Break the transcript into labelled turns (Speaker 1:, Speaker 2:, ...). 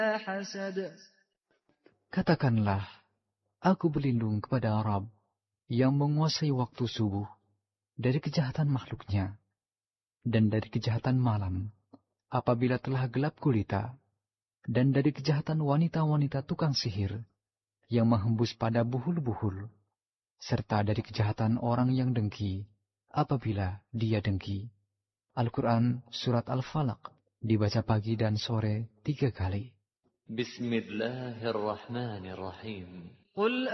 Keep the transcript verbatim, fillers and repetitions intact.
Speaker 1: Katakanlah, aku berlindung kepada Rabb yang menguasai waktu subuh dari kejahatan makhluknya dan dari kejahatan malam apabila telah gelap gulita, dan dari kejahatan wanita-wanita tukang sihir yang menghembus pada buhul-buhul, serta dari kejahatan orang yang dengki apabila dia dengki. Al-Quran Surat Al-Falaq dibaca pagi dan sore tiga kali.
Speaker 2: Bismillahirrahmanirrahim.